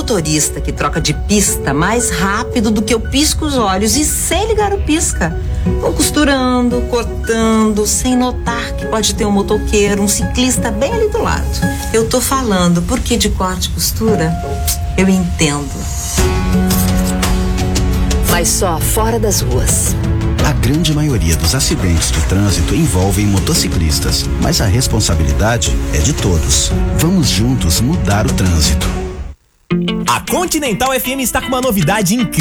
motorista que troca de pista mais rápido do que eu pisco os olhos e sem ligar o pisca. Vão costurando, cortando, sem notar que pode ter um motoqueiro, um ciclista bem ali do lado. Eu tô falando, porque de corte e costura, eu entendo. Mas só fora das ruas. A grande maioria dos acidentes de trânsito envolvem motociclistas, mas a responsabilidade é de todos. Vamos juntos mudar o trânsito. A Continental FM está com uma novidade incrível.